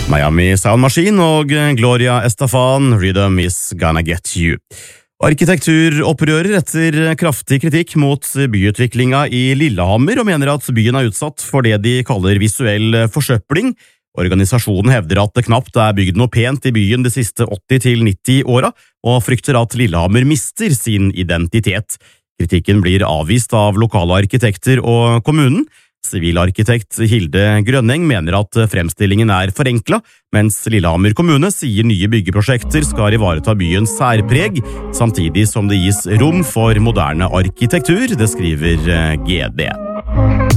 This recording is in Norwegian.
Miami Sound Machine og Gloria Estefan, Rhythm is Gonna Get You. Arkitekturopprører etter kraftig kritikk mot byutviklinga i Lillehammer og mener at byen er utsatt for det de kaller visuell forsøpling. Organisasjonen hevder at det knapt er bygd noe pent i byen de siste 80 til 90 åra, og frykter at Lillehammer mister sin identitet. Kritikken blir avvist av lokale arkitekter og kommunen. Sivilarkitekt Hilde Grønning mener at fremstillingen er forenkla, mens Lillehammer kommune sier nye byggeprosjekter skal ivareta byens særpreg, samtidig som det gis rom for moderne arkitektur, det skriver GD.